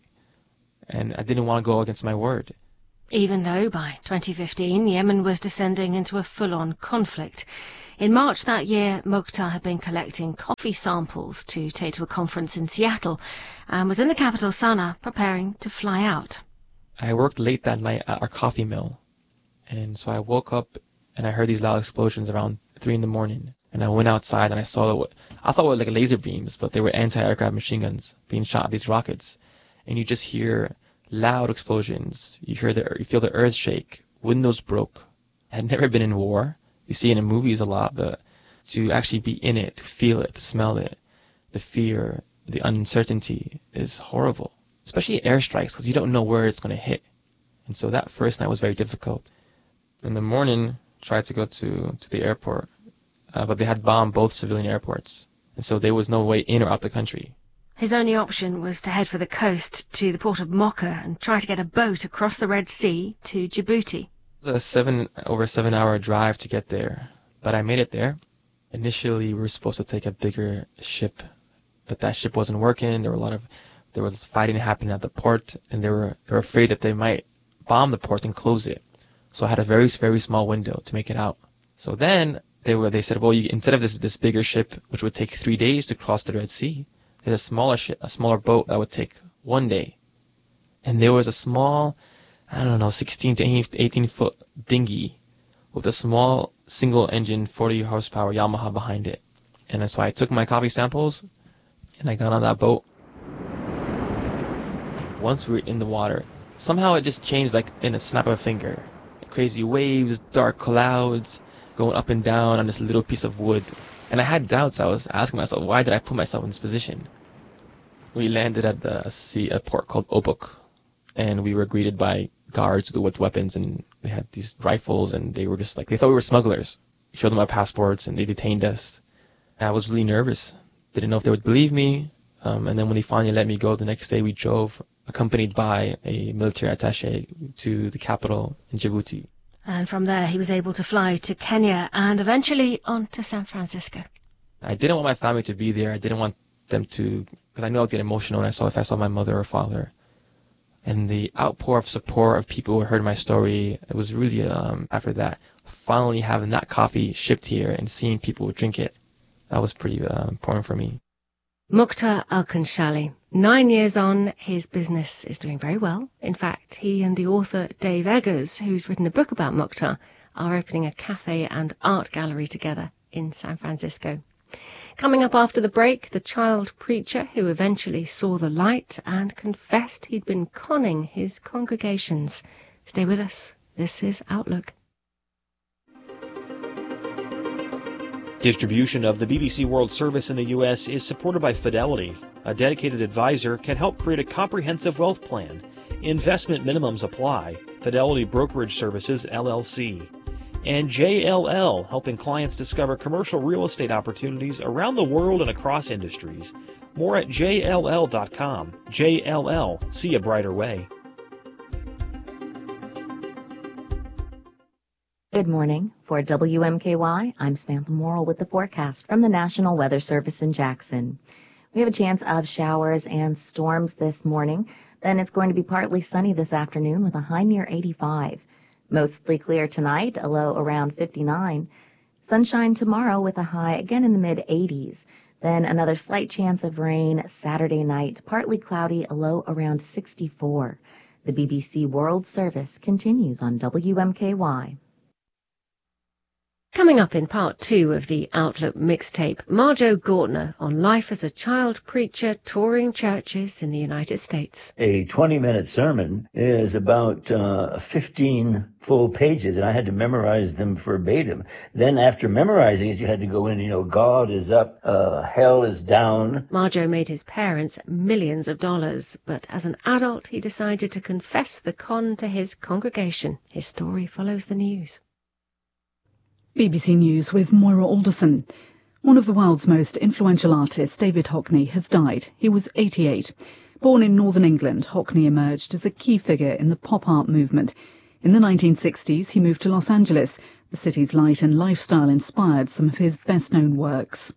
And I didn't want to go against my word. Even though by twenty fifteen Yemen was descending into a full-on conflict. In March that year, Mukhtar had been collecting coffee samples to take to a conference in Seattle and was in the capital, Sana'a, preparing to fly out. I worked late that night at our coffee mill, and so I woke up and I heard these loud explosions around three in the morning. And I went outside and I saw what I thought were like laser beams, but they were anti-aircraft machine guns being shot at these rockets. And you just hear loud explosions. You hear the, you feel the earth shake. Windows broke. I had never been in war. You see it in movies a lot, but to actually be in it, to feel it, to smell it, the fear, the uncertainty is horrible. Especially airstrikes, because you don't know where it's going to hit. And so that first night was very difficult. In the morning, tried to go to to the airport, uh, but they had bombed both civilian airports, and so there was no way in or out the country. His only option was to head for the coast to the port of Mocha and try to get a boat across the Red Sea to Djibouti. It was a seven over seven hour drive to get there, but I made it there. Initially, we were supposed to take a bigger ship, but that ship wasn't working. There were a lot of there was fighting happening at the port, and they were they were afraid that they might bomb the port and close it. So I had a very very small window to make it out. So then they were they said, well, you, instead of this this bigger ship, which would take three days to cross the Red Sea, there's a smaller ship, a smaller boat that would take one day. And there was a small, I don't know, sixteen to eighteen foot dinghy with a small single engine forty horsepower Yamaha behind it. And so I took my coffee samples and I got on that boat. Once we were in the water, somehow it just changed like in a snap of a finger. Crazy waves, dark clouds, going up and down on this little piece of wood. And I had doubts. I was asking myself, why did I put myself in this position? We landed at the sea, a port called Obuk, and we were greeted by guards with weapons, and they had these rifles, and they were just like, they thought we were smugglers. We showed them our passports, and they detained us. I was really nervous. Didn't know if they would believe me. Um, and then when they finally let me go, the next day we drove, accompanied by a military attaché, to the capital in Djibouti. And from there he was able to fly to Kenya and eventually on to San Francisco. I didn't want my family to be there. I didn't want them to, because I know I'd get emotional when I saw if I saw my mother or father. And the outpour of support of people who heard my story, it was really, um, after that, finally having that coffee shipped here and seeing people drink it, that was pretty uh, important for me. Mukhtar Alkanshali. Nine years on, his business is doing very well. In fact, he and the author Dave Eggers, who's written a book about Mukhtar, are opening a cafe and art gallery together in San Francisco. Coming up after the break, the child preacher who eventually saw the light and confessed he'd been conning his congregations. Stay with us. This is Outlook. Distribution of the B B C World Service in the U S is supported by Fidelity. A dedicated advisor can help create a comprehensive wealth plan. Investment minimums apply. Fidelity Brokerage Services, L L C. And J L L, helping clients discover commercial real estate opportunities around the world and across industries. More at J L L dot com. J L L, see a brighter way. Good morning. For W M K Y, I'm Samantha Morrill with the forecast from the National Weather Service in Jackson. We have a chance of showers and storms this morning. Then it's going to be partly sunny this afternoon with a high near eighty-five. Mostly clear tonight, a low around fifty-nine. Sunshine tomorrow with a high again in the mid-eighties. Then another slight chance of rain Saturday night, partly cloudy, a low around sixty-four. The B B C World Service continues on W M K Y. Coming up in part two of the Outlook mixtape, Marjoe Gortner on life as a child preacher touring churches in the United States. A twenty-minute sermon is about uh, fifteen full pages, and I had to memorize them verbatim. Then after memorizing it, you had to go in, you know, God is up, uh, hell is down. Marjoe made his parents millions of dollars, but as an adult he decided to confess the con to his congregation. His story follows the news. B B C News with Moira Alderson. One of the world's most influential artists, David Hockney, has died. He was eighty-eight. Born in northern England, Hockney emerged as a key figure in the pop art movement. In the nineteen sixties, he moved to Los Angeles. The city's light and lifestyle inspired some of his best-known works.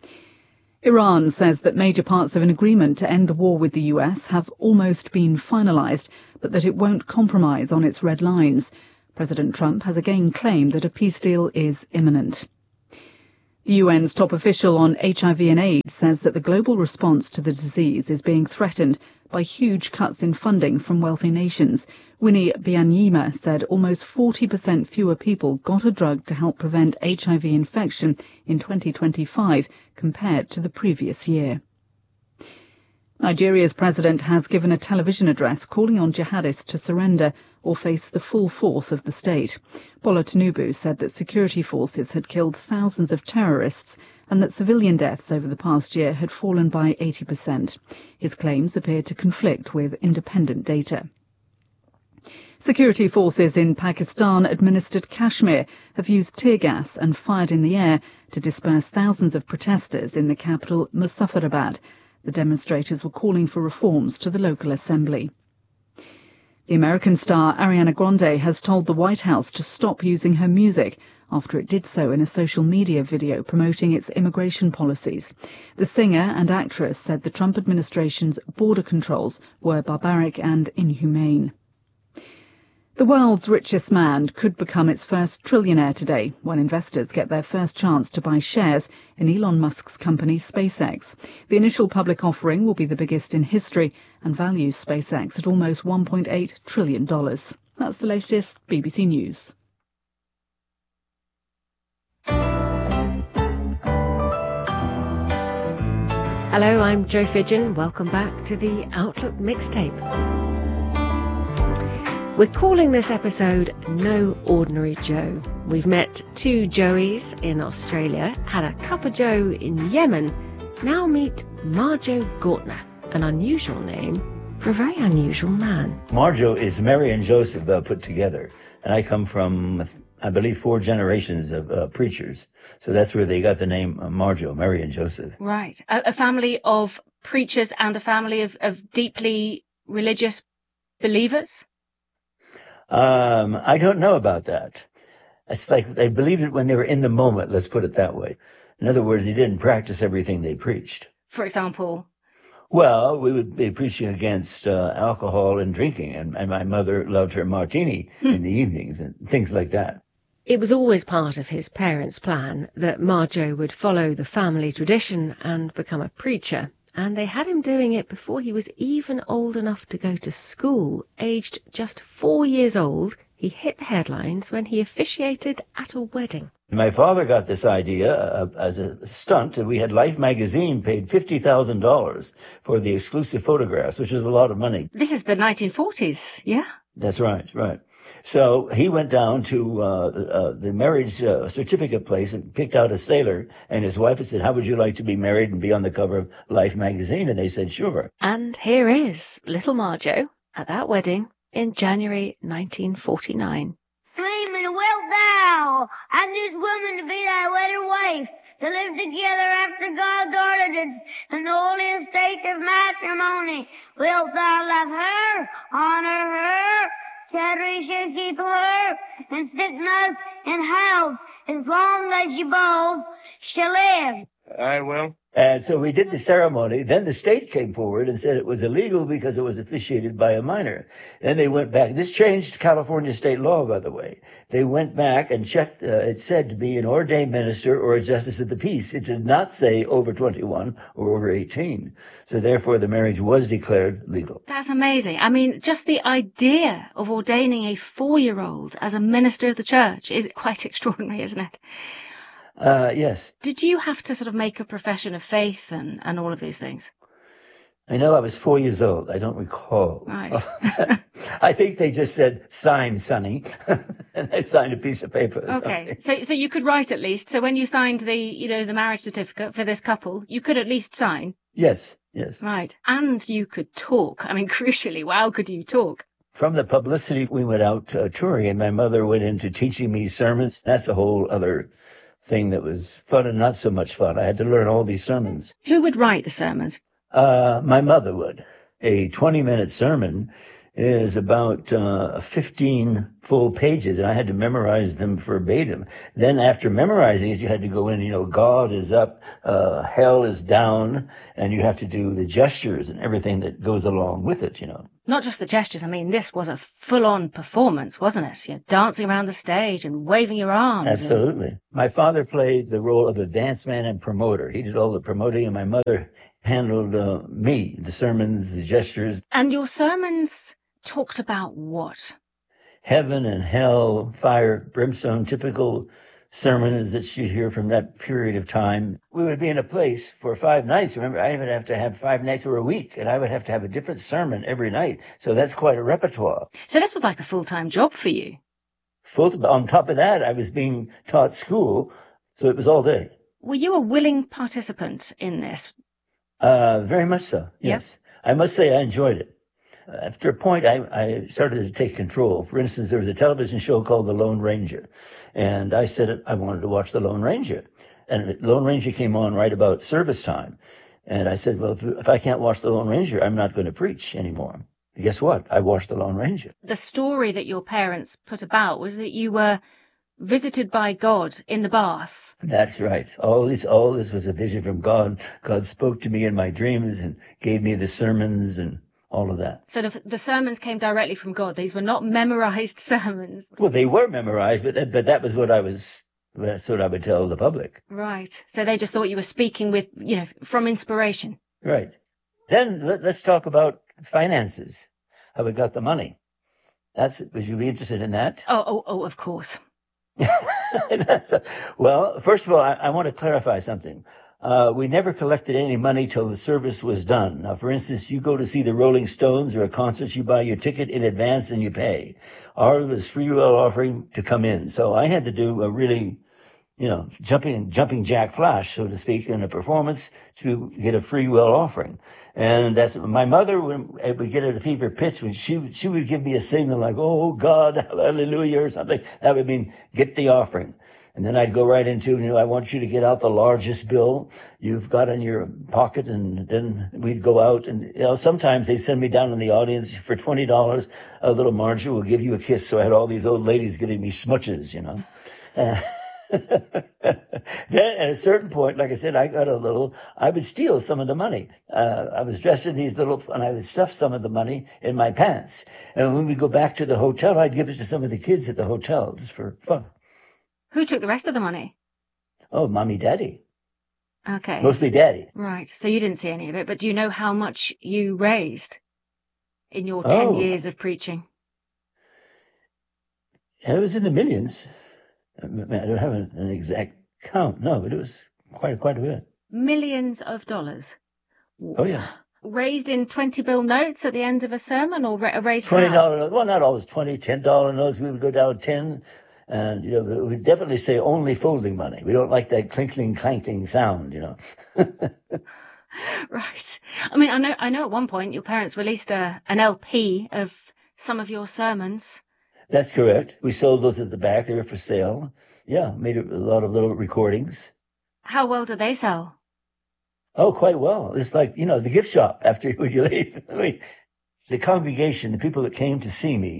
Iran says that major parts of an agreement to end the war with the U S have almost been finalised, but that it won't compromise on its red lines. President Trump has again claimed that a peace deal is imminent. The U N's top official on H I V and AIDS says that the global response to the disease is being threatened by huge cuts in funding from wealthy nations. Winnie Byanyima said almost forty percent fewer people got a drug to help prevent H I V infection in twenty twenty-five compared to the previous year. Nigeria's president has given a television address calling on jihadists to surrender or face the full force of the state. Bola Tinubu said that security forces had killed thousands of terrorists and that civilian deaths over the past year had fallen by eighty percent. His claims appear to conflict with independent data. Security forces in Pakistan-administered Kashmir have used tear gas and fired in the air to disperse thousands of protesters in the capital, Muzaffarabad. The demonstrators were calling for reforms to the local assembly. The American star Ariana Grande has told the White House to stop using her music after it did so in a social media video promoting its immigration policies. The singer and actress said the Trump administration's border controls were barbaric and inhumane. The world's richest man could become its first trillionaire today when investors get their first chance to buy shares in Elon Musk's company SpaceX. The initial public offering will be the biggest in history and values SpaceX at almost one point eight trillion dollars. That's the latest B B C News. Hello, I'm Jo Fidgen. Welcome back to the Outlook mixtape. We're calling this episode No Ordinary Joe. We've met two Joeys in Australia, had a cup of Joe in Yemen. Now meet Marjoe Gortner, an unusual name for a very unusual man. Marjoe is Mary and Joseph uh, put together, and I come from, I believe, four generations of uh, preachers. So that's where they got the name uh, Marjoe, Mary and Joseph. Right. A, a family of preachers and a family of, of deeply religious believers? Um, I don't know about that. It's like they believed it when they were in the moment, let's put it that way. In other words, they didn't practice everything they preached. For example? Well, we would be preaching against uh, alcohol and drinking, and, and my mother loved her martini hmm. in the evenings and things like that. It was always part of his parents' plan that Marjoe would follow the family tradition and become a preacher. And they had him doing it before he was even old enough to go to school. Aged just four years old, he hit the headlines when he officiated at a wedding. My father got this idea uh, as a stunt. We had Life magazine paid fifty thousand dollars for the exclusive photographs, which is a lot of money. This is the nineteen forties, yeah? That's right, right. So he went down to uh, uh, the marriage uh, certificate place and picked out a sailor and his wife and said, how would you like to be married and be on the cover of Life magazine? And they said, sure. And here is little Marjoe at that wedding in January nineteen forty-nine. Screaming, wilt thou and this woman to be thy wedded wife, to live together after God's ordinance in the holy estate of matrimony? Wilt thou love her, honor her, cherish and keep her in sickness and health as long as you both shall live? I will. And so we did the ceremony. Then the state came forward and said it was illegal because it was officiated by a minor. Then they went back. This changed California state law, by the way. They went back and checked. Uh, it said to be an ordained minister or a justice of the peace. It did not say over twenty-one or over eighteen. So therefore, the marriage was declared legal. That's amazing. I mean, just the idea of ordaining a four-year-old as a minister of the church is quite extraordinary, isn't it? Uh, yes. Did you have to sort of make a profession of faith and, and all of these things? I know I was four years old. I don't recall. Right. I think they just said, sign, Sonny. And they signed a piece of paper or Okay. So, so you could write at least. So when you signed the, you know, the marriage certificate for this couple, you could at least sign. Yes, yes. Right. And you could talk. I mean, crucially, how could you talk? From the publicity, we went out uh, touring, and my mother went into teaching me sermons. That's a whole other thing that was fun and not so much fun. I had to learn all these sermons. Who would write the sermons? Uh, my mother would. A twenty-minute sermon is about uh, fifteen full pages, and I had to memorize them verbatim. Then after memorizing it, you had to go in, you know, God is up, uh, hell is down, and you have to do the gestures and everything that goes along with it, you know. Not just the gestures. I mean, this was a full-on performance, wasn't it? You're dancing around the stage and waving your arms. Absolutely. And... My father played the role of advance man and promoter. He did all the promoting, and my mother handled uh, me, the sermons, the gestures. And your sermons talked about what? Heaven and hell, fire, brimstone, typical sermons that you hear from that period of time. We would be in a place for five nights. Remember, I would have to have five nights or a week, and I would have to have a different sermon every night. So that's quite a repertoire. So this was like a full-time job for you? Full. On top of that, I was being taught school, so it was all day. Were you a willing participant in this? Uh, very much so, yes. Yep. I must say I enjoyed it. After a point, I, I started to take control. For instance, there was a television show called The Lone Ranger, and I said I wanted to watch The Lone Ranger. And The Lone Ranger came on right about service time. And I said, well, if, if I can't watch The Lone Ranger, I'm not going to preach anymore. And guess what? I watched The Lone Ranger. The story that your parents put about was that you were visited by God in the bath. That's right. All this, all this was a vision from God. God spoke to me in my dreams and gave me the sermons and all of that. So the, the sermons came directly from God. These were not memorized sermons. Well, they were memorized, but but that was what I was. That's what I would tell the public. Right. So they just thought you were speaking with, you know, from inspiration. Right. Then let, let's talk about finances. How we got the money. That's. Would you be interested in that? Oh, oh, oh, of course. Well, first of all, I, I want to clarify something. Uh, we never collected any money till the service was done. Now, for instance, you go to see the Rolling Stones or a concert, you buy your ticket in advance and you pay. Ours was free will offering to come in. So I had to do a really, you know, jumping jumping jack flash, so to speak, in a performance to get a free will offering. And that's my mother when I would get at a fever pitch when she she would give me a signal like, oh God, hallelujah, or something. That would mean get the offering. And then I'd go right into, you know, I want you to get out the largest bill you've got in your pocket. And then we'd go out and, you know, sometimes they send me down in the audience for twenty dollars. A little Margie will give you a kiss. So I had all these old ladies giving me smooches, you know. Uh, then at a certain point, like I said, I got a little, I would steal some of the money. Uh, I was dressed in these little, and I would stuff some of the money in my pants. And when we go back to the hotel, I'd give it to some of the kids at the hotel just for fun. Who took the rest of the money? Oh, mommy, daddy. Okay. Mostly daddy. Right. So you didn't see any of it, but do you know how much you raised in your ten oh. years of preaching? It was in the millions. I don't have an, an exact count, no, but it was quite quite a bit. Millions of dollars. Oh yeah. Raised in twenty bill notes at the end of a sermon, or ra- raised twenty dollar? Well, not always twenty, ten dollar notes. We would go down ten. And, you know, we definitely say only folding money. We don't like that clinking, clanking sound, you know. Right. I mean, I know I know at one point your parents released a, an L P of some of your sermons. That's correct. We sold those at the back. They were for sale. Yeah, made a lot of little recordings. How well did they sell? Oh, quite well. It's like, you know, the gift shop after when you leave. I mean, the congregation, the people that came to see me,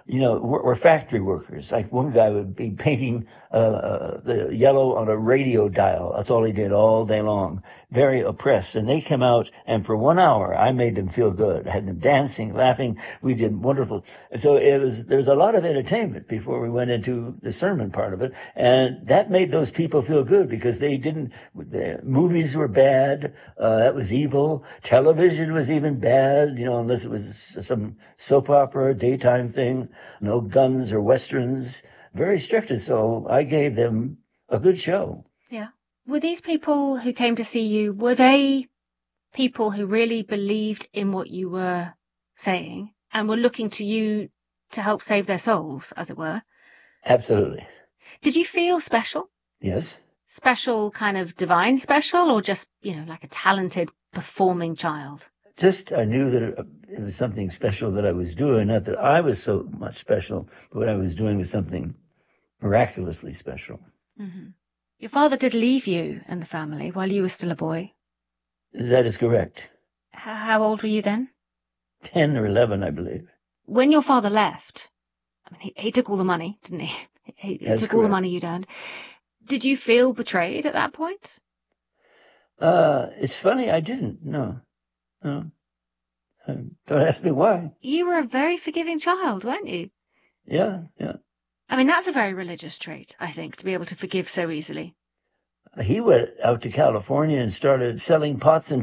you know, were, were factory workers. Like one guy would be painting uh, uh, the yellow on a radio dial. That's all he did all day long. Very oppressed. And they came out, and for one hour, I made them feel good. I had them dancing, laughing. We did wonderful. And so it was, there was a lot of entertainment before we went into the sermon part of it. And that made those people feel good because they didn't, the movies were bad. Uh, that was evil. Television was even bad, you know, unless it was some soap opera, daytime thing. No guns or westerns. Very strict. So I gave them a good show. Yeah. Were these people who came to see you, were they people who really believed in what you were saying and were looking to you to help save their souls, as it were? Absolutely. Did you feel special? Yes. Special, kind of divine special, or just, you know, like a talented performing child? Just, I knew that it, it was something special that I was doing. Not that I was so much special, but what I was doing was something miraculously special. Mm-hmm. Your father did leave you and the family while you were still a boy. That is correct. H- how old were you then? Ten or eleven, I believe. When your father left, I mean, he, he took all the money, didn't he? He, he took correct. all the money you'd earned. Did you feel betrayed at that point? Uh, it's funny, I didn't, no. No. Um, don't ask me why. You were a very forgiving child, weren't you? Yeah, yeah. I mean, that's a very religious trait, I think, to be able to forgive so easily. He went out to California and started selling pots and